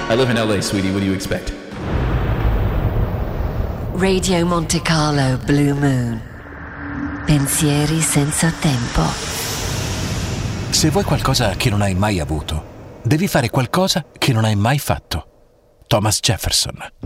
I live in LA, sweetie. What do you expect? Radio Monte Carlo Blue Moon. Pensieri senza tempo. Se vuoi qualcosa che non hai mai avuto, devi fare qualcosa che non hai mai fatto. Thomas Jefferson.